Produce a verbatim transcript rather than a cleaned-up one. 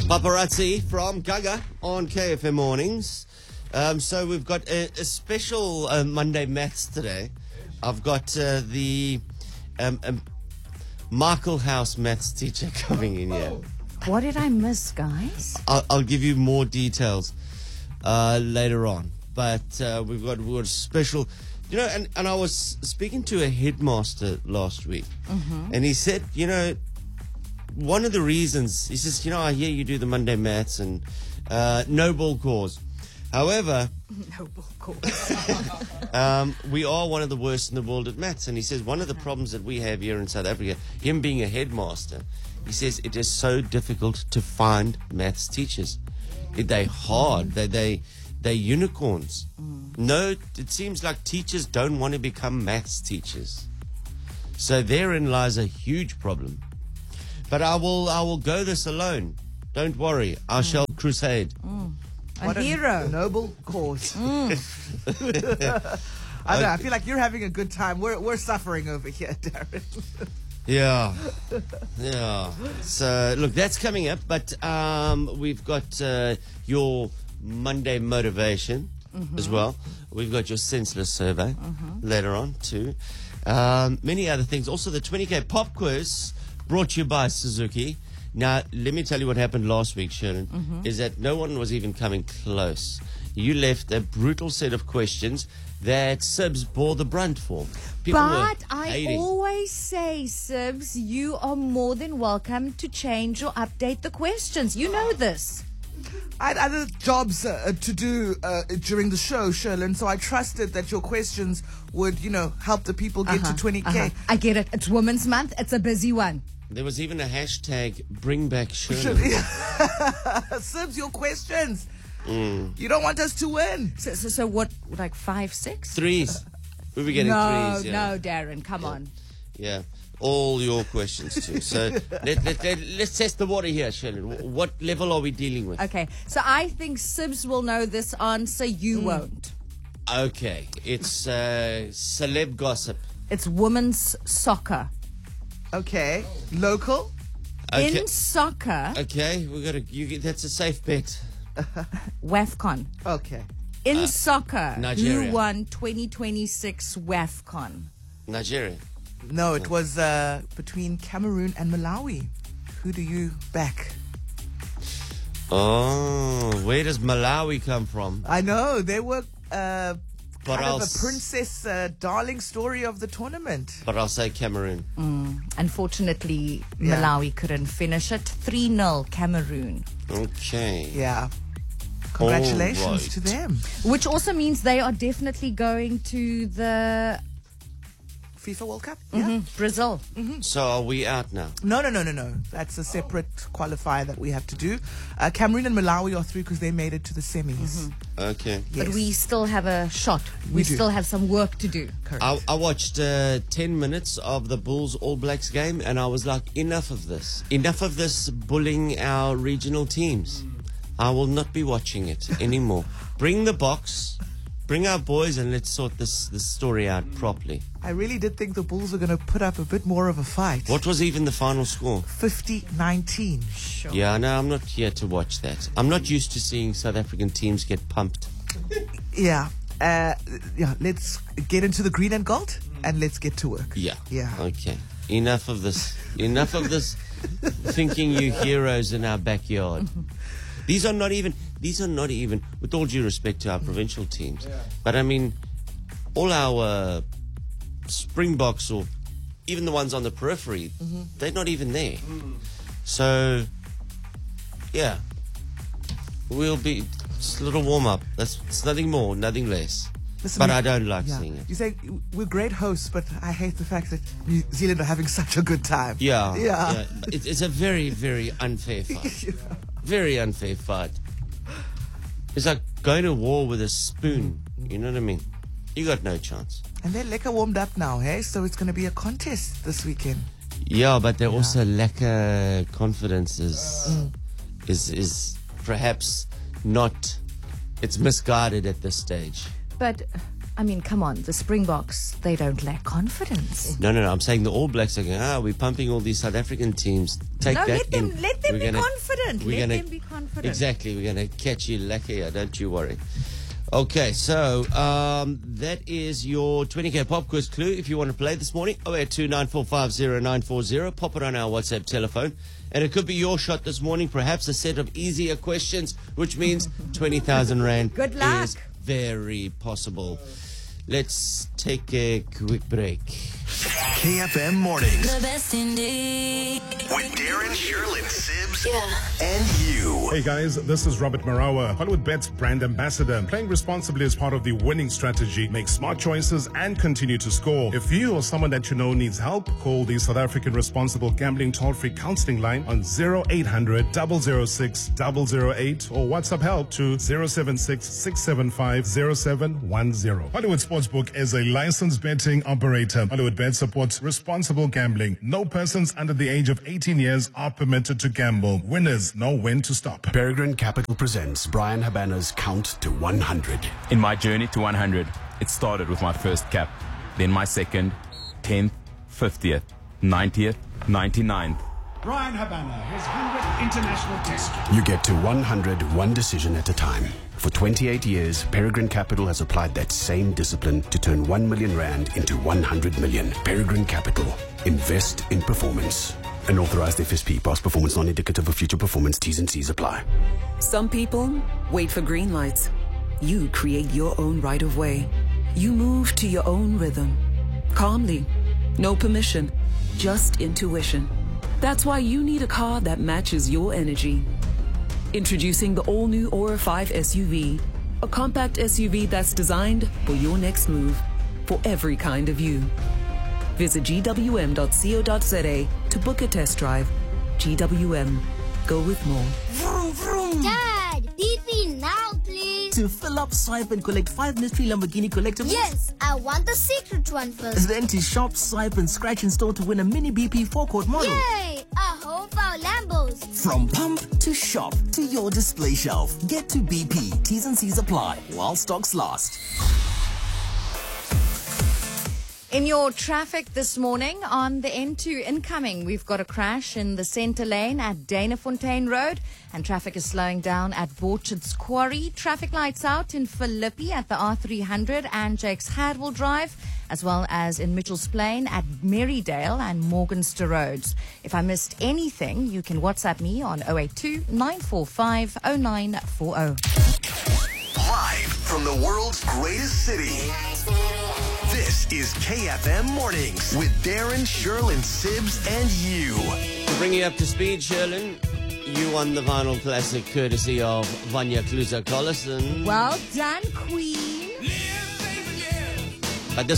Paparazzi from Gaga on K F M Mornings. Um, so we've got a, a special uh, Monday Maths today. I've got uh, the um, um, Michael House Maths teacher coming in here. What did I miss, guys? I'll, I'll give you more details uh, later on. But uh, we've got we've got a special, you know, and, and I was speaking to a headmaster last week, mm-hmm. and he said, you know, one of the reasons, he says, you know, I hear you do the Monday Maths and uh, noble cause. However, Noble cause. um, we are one of the worst in the world at maths. And he says one of the problems that we have here in South Africa, him being a headmaster, he says it is so difficult to find maths teachers. They're hard. They they they're unicorns. Mm. No, it seems like teachers don't want to become maths teachers. So therein lies a huge problem. But I will I will go this alone. Don't worry. I mm. shall crusade. Mm. A what hero. A noble cause. Mm. I don't know. I feel like you're having a good time. We're we're suffering over here, Darren. Yeah. Yeah. So, look, that's coming up. But um, we've got uh, your Monday motivation mm-hmm. as well. We've got your senseless survey mm-hmm. later on, too. Um, many other things. Also, the twenty K pop quiz brought to you by Suzuki. Now, let me tell you what happened last week, Sharon, mm-hmm. is that no one was even coming close. You left a brutal set of questions that Sibs bore the brunt for. People but I hating. always say, Sibs, you are more than welcome to change or update the questions. You know this. I had other jobs uh, to do uh, during the show, Sherlyn, so I trusted that your questions would, you know, help the people get uh-huh, to twenty K. Uh-huh. I get it. It's Women's Month. It's a busy one. There was even a hashtag, bring back Shirley. Sibs, your questions. Mm. You don't want us to win. So, so, so what, like five, six? Threes. We were getting no, threes. Yeah. No, Darren, come yeah. on. Yeah, all your questions too. So let, let, let, let's test the water here, Shirley. What level are we dealing with? Okay, so I think Sibs will know this answer. You mm. won't. Okay, it's uh, celeb gossip. It's women's soccer. Okay, local. Okay. In soccer. Okay, we got to. You get, that's a safe bet. WAFCON. Okay. In uh, soccer, Nigeria. who won twenty twenty-six WAFCON? Nigeria. No, it was uh, between Cameroon and Malawi. Who do you back? Oh, where does Malawi come from? I know they were uh, but kind I'll of a princess uh, darling story of the tournament. But I'll say Cameroon. Mm. Unfortunately, yeah. Malawi couldn't finish it. three nil Cameroon. Okay. Yeah. Congratulations right. to them. Which also means they are definitely going to the FIFA World Cup. Mm-hmm. Yeah. Brazil. Mm-hmm. So are we out now? No, no, no, no, no. That's a separate qualifier that we have to do. Uh, Cameroon and Malawi are through because they made it to the semis. Mm-hmm. Okay. Yes. But we still have a shot. We, we still have some work to do. Correct. I, I watched uh, ten minutes of the Bulls All Blacks game and I was like, enough of this. Enough of this bullying our regional teams. I will not be watching it anymore. Bring the box, bring our boys, and let's sort this, this story out properly. I really did think the Bulls were going to put up a bit more of a fight. What was even the final score? fifty nineteen. Sure. Yeah, no, I'm not here to watch that. I'm not used to seeing South African teams get pumped. Yeah. Uh, yeah, let's get into the green and gold and let's get to work. Yeah. Yeah. Okay. Enough of this. Enough of this thinking you heroes in our backyard. These are not even, these are not even, with all due respect to our provincial teams, yeah. but I mean, all our uh, Springboks or even the ones on the periphery, mm-hmm. they're not even there. Mm. So, yeah, we'll be, just a little warm-up. That's it's nothing more, nothing less. Listen, but we, I don't like yeah. seeing it. You say we're great hosts, but I hate the fact that New Zealand are having such a good time. Yeah. Yeah. yeah. It, it's a very, very unfair fight. yeah. Very unfair fight. It's like going to war with a spoon. You know what I mean? You got no chance. And they're lekker warmed up now, hey? So it's going to be a contest this weekend. Yeah, but they're yeah. also lekker confidence is, mm. is, is perhaps not, it's misguided at this stage. But I mean, come on, the Springboks, they don't lack confidence. No, no, no. I'm saying the All Blacks are going, ah, we're pumping all these South African teams. Take No, that let them, in. let them We're be gonna- confident. we're Let gonna- them be confident. Exactly. We're going to catch you lacquer, don't you worry. Okay, so um, that is your twenty K pop quiz clue. If you want to play this morning, oh eight two nine four five zero nine four zero. Pop it on our WhatsApp telephone. And it could be your shot this morning, perhaps a set of easier questions, which means twenty thousand Rand Good luck. is very possible. Let's take a quick break. K F M Mornings The best indeed. with Darren, Sherlyn, Sibs, Yeah. and you. Hey guys, this is Robert Marawa, Hollywood Bet's brand ambassador. Playing responsibly is part of the winning strategy. Make smart choices and continue to score. If you or someone that you know needs help, call the South African Responsible Gambling Toll-Free Counseling Line on zero eight hundred, double oh six, double oh eight or WhatsApp help to zero seven six, six seven five, zero seven one zero. Hollywood Sportsbook is a licensed betting operator. Hollywood Bet supports responsible gambling. No persons under the age of eighteen years are permitted to gamble. Winners know when to stop. Peregrine Capital presents Brian Habana's Count to one hundred. In my journey to one hundred, it started with my first cap, then my second, tenth, fiftieth, ninetieth, ninety-ninth. Brian Habana, his one hundredth international test. You get to one hundred one decision at a time. For twenty-eight years, Peregrine Capital has applied that same discipline to turn one million rand into one hundred million. Peregrine Capital. Invest in performance. An authorized F S P. Past performance not indicative of future performance. T's and C's apply. Some people wait for green lights. You create your own right of way. You move to your own rhythm. Calmly. No permission. Just intuition. That's why you need a car that matches your energy. Introducing the all-new Aura five S U V. A compact S U V that's designed for your next move. For every kind of you. Visit G W M dot co dot z a to book a test drive. G W M. Go with more. Vroom, vroom. Dad, D P now, please. To fill up, swipe, and collect five mystery Lamborghini collectibles? Yes, I want the secret one first. Then to shop, swipe, and scratch in store to win a mini B P forecourt model. Yay! A whole our Lambos. From pump to shop to your display shelf. Get to B P. T's and C's apply while stocks last. In your traffic this morning on the N two incoming, we've got a crash in the centre lane at Danafontein Road, and traffic is slowing down at Borchards Quarry. Traffic lights out in Philippi at the R three hundred and Jakes Hadwell Drive, as well as in Mitchell's Plain at Merrydale and Morganster Roads. If I missed anything, you can WhatsApp me on oh eight two, nine four five, oh nine four oh. Live from the world's greatest city. This is K F M Mornings with Darren, Sherlyn, Sibs, and you. To bring you up to speed, Sherlyn, you won the vinyl classic courtesy of Vanya Klusa-Collison. Well done, Queen.